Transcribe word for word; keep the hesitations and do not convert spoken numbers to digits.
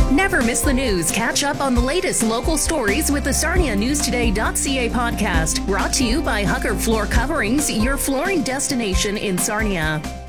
Never miss the news. Catch up on the latest local stories with the Sarnia News Today dot C A podcast, brought to you by Hucker Floor Coverings, your flooring destination in Sarnia.